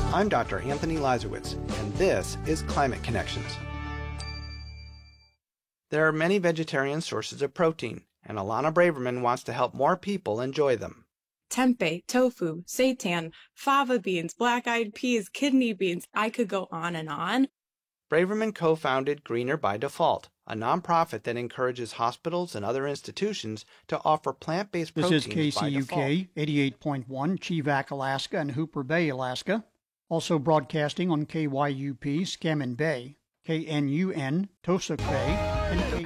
I'm Dr. Anthony Lazarowitz, and this is Climate Connections. There are many vegetarian sources of protein, and Alana Braverman wants to help more people enjoy them. Tempeh, tofu, seitan, fava beans, black-eyed peas, kidney beans. I could go on and on. Braverman co-founded Greener by Default, a nonprofit that encourages hospitals and other institutions to offer plant-based proteins by default. This is KCUK 88.1, Cheevac, Alaska, and Hooper Bay, Alaska. Also broadcasting on KYUP, Scammon Bay, KNUN, Tosac Bay, and